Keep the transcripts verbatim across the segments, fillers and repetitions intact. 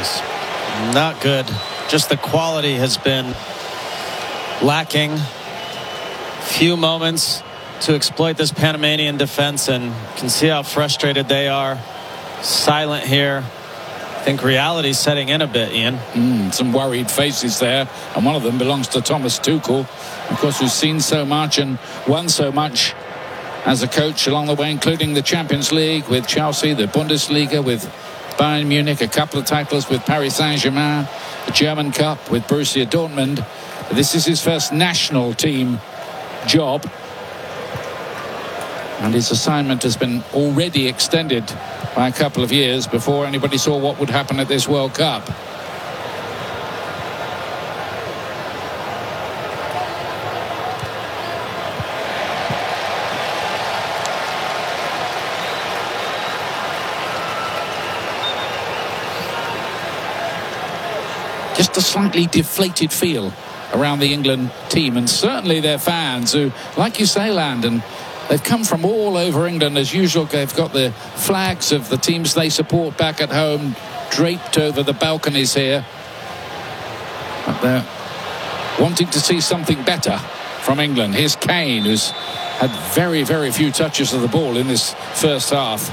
chances. Not good. Just the quality has been lacking. Few moments to exploit this Panamanian defense, and you can see how frustrated they are. Silent here. I think reality's setting in a bit, Ian. Mm, some worried faces there, and one of them belongs to Thomas Tuchel, of course, who's seen so much and won so much as a coach along the way, including the Champions League with Chelsea, the Bundesliga with Bayern Munich, a couple of titles with Paris Saint-Germain, the German Cup with Borussia Dortmund. This is his first national team job, and his assignment has been already extended by a couple of years before anybody saw what would happen at this World Cup. Just a slightly deflated feel around the England team, and certainly their fans who, like you say, Landon, they've come from all over England as usual. They've got the flags of the teams they support back at home draped over the balconies here. But they're wanting to see something better from England. Here's Kane, who's had very, very few touches of the ball in this first half.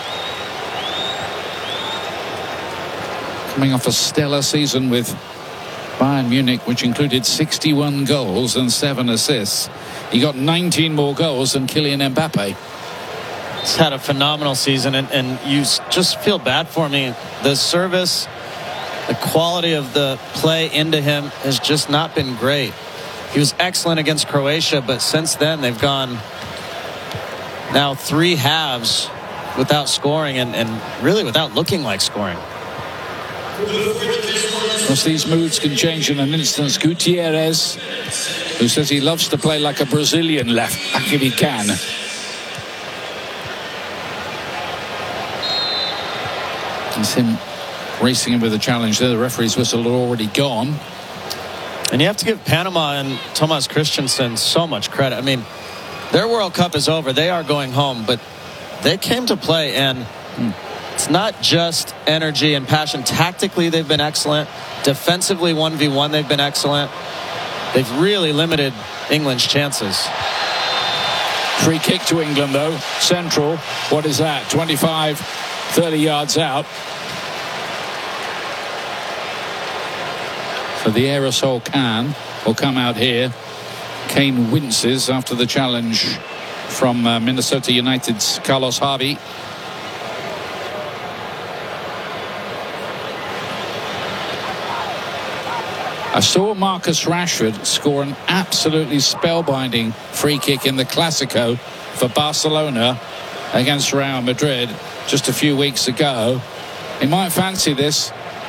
Coming off a stellar season with Bayern Munich, which included sixty-one goals and seven assists. He got nineteen more goals than Kylian Mbappe. He's had a phenomenal season, and, and you just feel bad for me. The service, the quality of the play into him has just not been great. He was excellent against Croatia, but since then they've gone now three halves without scoring, and, and really without looking like scoring. Because these moods can change in an instant. Gutierrez, who says he loves to play like a Brazilian left back if he can. It's him racing in with a challenge there. The referee's whistle had already gone. And you have to give Panama and Thomas Christensen so much credit. I mean, their World Cup is over. They are going home, but they came to play, and hmm. it's not just energy and passion. Tactically, they've been excellent. Defensively, one v one, they've been excellent. They've really limited England's chances. Free kick to England, though. Central. What is that? twenty-five, thirty yards out. So the aerosol can will come out here. Kane winces after the challenge from uh, Minnesota United's Carlos Harvey. I saw Marcus Rashford score an absolutely spellbinding free kick in the Clásico for Barcelona against Real Madrid just a few weeks ago. He might fancy this.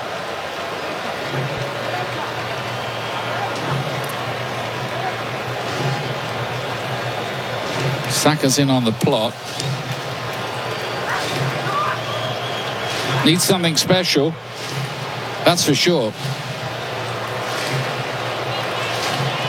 Saka's in on the plot. Needs something special, that's for sure.